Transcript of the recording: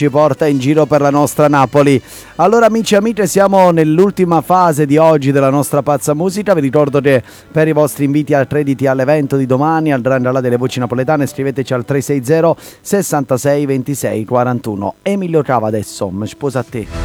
ci porta in giro per la nostra Napoli. Allora amici e amiche, siamo nell'ultima fase di oggi della nostra pazza musica. Vi ricordo che per i vostri inviti al crediti all'evento di domani al Drangalà delle Voci Napoletane scriveteci al 360 66 26 41. Emilio Cava adesso, mi sposa a te.